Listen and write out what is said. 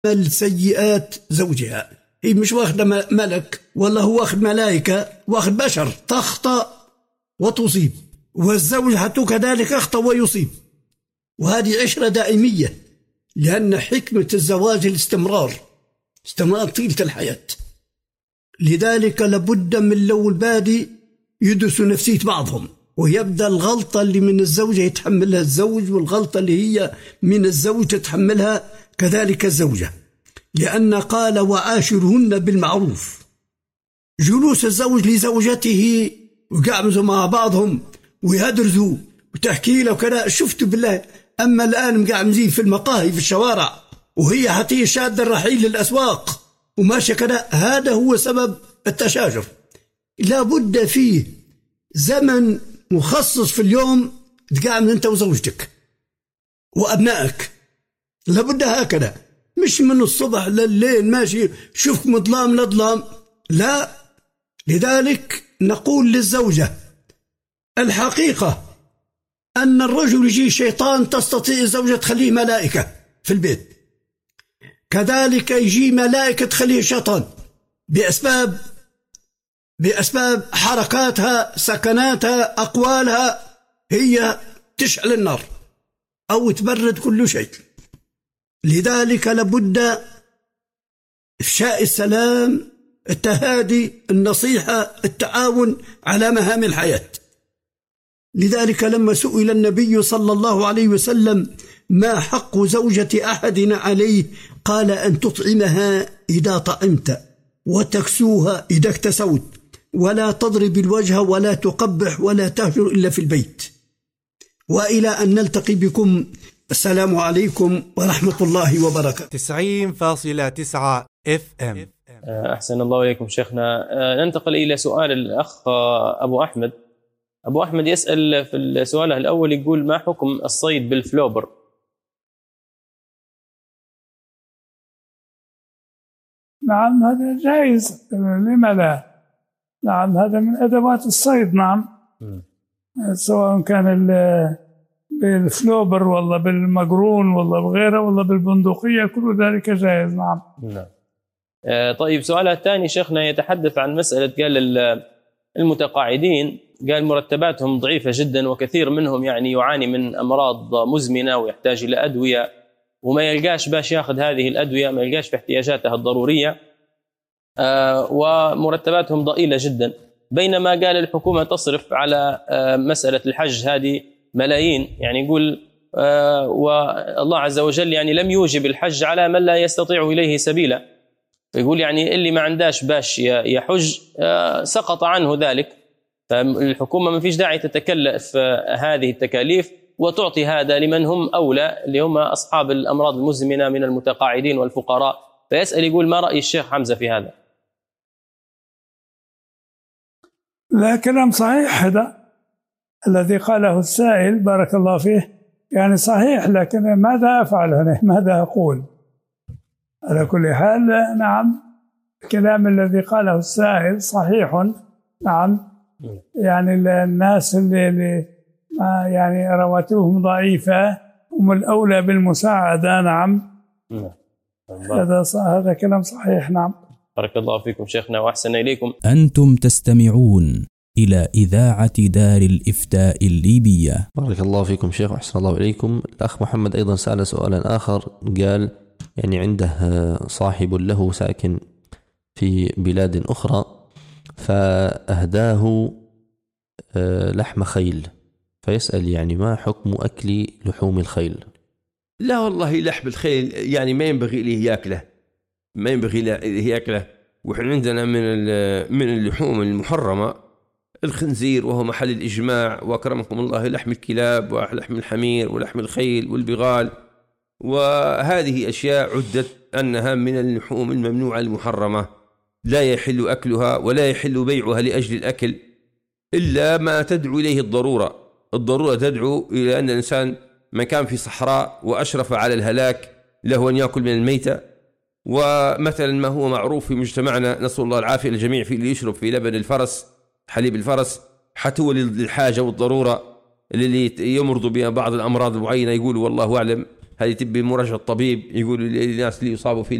سيئات زوجها. هي مش واخدة ملك ولا هو واخد ملائكة، واخد بشر، تخطأ وتصيب، والزوج كذلك أخطأ ويصيب. وهذه عشرة دائمية، لأن حكمة الزواج الاستمرار طيلة الحياة. لذلك لابد من لو البادي يدرسوا نفسية بعضهم، ويبدأ الغلطة اللي من الزوجة يتحملها الزوج، والغلطة اللي هي من الزوج تتحملها كذلك الزوجة. لأن قال وعاشرهن بالمعروف. جلوس الزوج لزوجته وقعمزوا مع بعضهم ويهدرزوا وتحكي له وكذا، شفتوا بالله. أما الآن مقعمزين في المقاهي في الشوارع، وهي حتى شادة الرحيل للأسواق وماشي كذا، هذا هو سبب التشاجر. لابد فيه زمن مخصص في اليوم تقعمز أنت وزوجتك وأبنائك، لابد هكذا، مش من الصبح لليل ماشي شوفك مظلام لظلام، لا. لذلك نقول للزوجة الحقيقة أن الرجل يجي شيطان تستطيع الزوجة تخليه ملائكة في البيت، كذلك يجي ملائكة تخليه شيطان بأسباب حركاتها، سكناتها، أقوالها، هي تشعل النار أو تبرد كل شيء. لذلك لابد إفشاء السلام، التهادي، النصيحة، التعاون على مهام الحياة. لذلك لما سئل النبي صلى الله عليه وسلم ما حق زوجة أحدنا عليه، قال أن تطعمها إذا طعمت، وتكسوها إذا اكتسوت، ولا تضرب الوجه، ولا تقبح، ولا تهجر إلا في البيت. وإلى أن نلتقي بكم، السلام عليكم ورحمة الله وبركاته. 90.9 FM. أحسن الله إليكم شيخنا. ننتقل إلى سؤال الأخ أبو أحمد. أبو أحمد يسأل في السؤال الأول، يقول ما حكم الصيد بالفلوبر؟ نعم هذا جائز، لما لا؟ نعم هذا من أدوات الصيد. نعم سواء كان بالفلوبر ولا بالمقرون ولا بغيره ولا بالبندقية، كل ذلك جائز. نعم. طيب سؤالها الثاني شيخنا يتحدث عن مسألة، قال المتقاعدين، قال مرتباتهم ضعيفة جدا، وكثير منهم يعني يعاني من أمراض مزمنة ويحتاج إلى أدوية، وما يلقاش باش ياخذ هذه الأدوية، ما يلقاش في احتياجاتها الضرورية، ومرتباتهم ضئيلة جدا. بينما قال الحكومة تصرف على مسألة الحج هذه ملايين، يعني يقول والله عز وجل يعني لم يوجب الحج على من لا يستطيع إليه سبيلا. يقول يعني اللي ما عنداش باش يحج سقط عنه ذلك، فالحكومة ما فيش داعي تتكلف هذه التكاليف وتعطي هذا لمن هم أولى، اللي هم أصحاب الأمراض المزمنة من المتقاعدين والفقراء. فيسأل يقول ما رأي الشيخ حمزة في هذا؟ لا، كلام صحيح هذا الذي قاله السائل، بارك الله فيه، يعني صحيح، لكن ماذا أفعل هنا؟ ماذا أقول؟ على كل حال نعم الكلام الذي قاله السائل صحيح. نعم يعني الناس اللي يعني رواتبهم ضعيفة هم الأولى بالمساعدة. نعم هذا كلام صحيح. نعم. بارك الله فيكم شيخنا وأحسن إليكم. أنتم تستمعون إلى إذاعة دار الإفتاء الليبية. بارك الله فيكم شيخ وأحسن الله إليكم. الأخ محمد أيضا سأل سؤالا آخر، قال يعني عنده صاحب له ساكن في بلاد أخرى، فأهداه لحم خيل، فيسأل يعني ما حكم أكل لحوم الخيل؟ لا والله لحم الخيل يعني ما ينبغي له يأكله، ما ينبغي له يأكله. وإحنا عندنا من اللحوم المحرمة الخنزير، وهو محل الإجماع، وأكرمكم الله لحم الكلاب ولحم الحمير ولحم الخيل والبغال، وهذه أشياء عدت أنها من اللحوم الممنوعة المحرمة، لا يحل أكلها ولا يحل بيعها لأجل الأكل إلا ما تدعو إليه الضرورة. الضرورة تدعو إلى أن الإنسان من كان في صحراء وأشرف على الهلاك له أن يأكل من الميتة. ومثلا ما هو معروف في مجتمعنا، نسأل الله العافية للجميع، في اللي يشرب في لبن الفرس، حليب الفرس، حتى للحاجة والضرورة اللي يمرض بها بعض الأمراض المعينة، يقول والله أعلم هذه تبي مراجعة الطبيب يقول للناس اللي يصابوا في